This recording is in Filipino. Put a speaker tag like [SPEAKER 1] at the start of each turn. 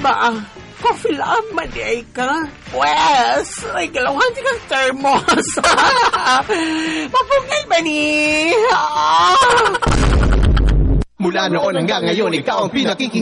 [SPEAKER 1] ba? Coffee lang, madiay ka. Pwes, ay galawan si kang thermos. Mapungay ba ni?
[SPEAKER 2] Mula noon hanggang ngayon, ikaw ang